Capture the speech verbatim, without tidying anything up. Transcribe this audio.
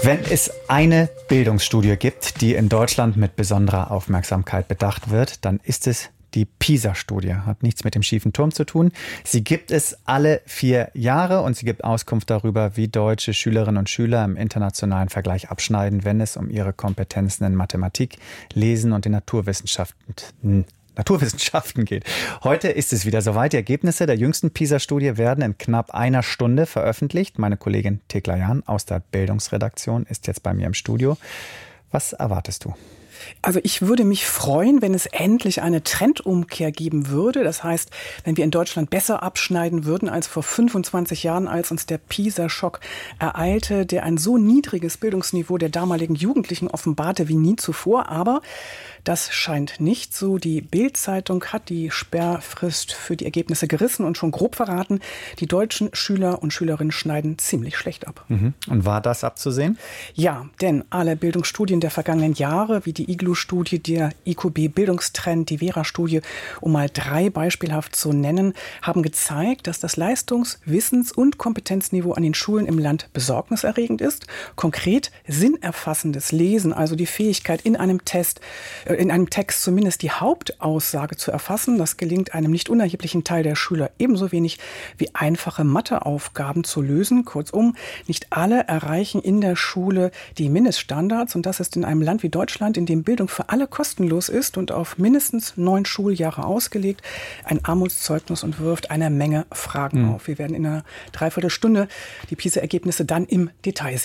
Wenn es eine Bildungsstudie gibt, die in Deutschland mit besonderer Aufmerksamkeit bedacht wird, dann ist es die PISA-Studie. Hat nichts mit dem schiefen Turm zu tun. Sie gibt es alle vier Jahre und sie gibt Auskunft darüber, wie deutsche Schülerinnen und Schüler im internationalen Vergleich abschneiden, wenn es um ihre Kompetenzen in Mathematik, Lesen und den Naturwissenschaften Naturwissenschaften geht. Heute ist es wieder soweit. Die Ergebnisse der jüngsten PISA-Studie werden in knapp einer Stunde veröffentlicht. Meine Kollegin Thekla Jahn aus der Bildungsredaktion ist jetzt bei mir im Studio. Was erwartest du? Also ich würde mich freuen, wenn es endlich eine Trendumkehr geben würde. Das heißt, wenn wir in Deutschland besser abschneiden würden als vor fünfundzwanzig Jahren, als uns der PISA-Schock ereilte, der ein so niedriges Bildungsniveau der damaligen Jugendlichen offenbarte wie nie zuvor. Aber das scheint nicht so. Die Bild-Zeitung hat die Sperrfrist für die Ergebnisse gerissen und schon grob verraten, die deutschen Schüler und Schülerinnen schneiden ziemlich schlecht ab. Mhm. Und war das abzusehen? Ja, denn alle Bildungsstudien der vergangenen Jahre, wie die I G L U-Studie, der I Q B-Bildungstrend, die Vera-Studie, um mal drei beispielhaft zu nennen, haben gezeigt, dass das Leistungs-, Wissens- und Kompetenzniveau an den Schulen im Land besorgniserregend ist. Konkret sinnerfassendes Lesen, also die Fähigkeit in einem Test, in einem Text zumindest die Hauptaussage zu erfassen, das gelingt einem nicht unerheblichen Teil der Schüler ebenso wenig wie einfache Matheaufgaben zu lösen. Kurzum, nicht alle erreichen in der Schule die Mindeststandards und das ist in einem Land wie Deutschland, in dem Bildung für alle kostenlos ist und auf mindestens neun Schuljahre ausgelegt, ein Armutszeugnis und wirft eine Menge Fragen mhm. auf. Wir werden in einer Dreiviertelstunde die PISA-Ergebnisse dann im Detail sehen.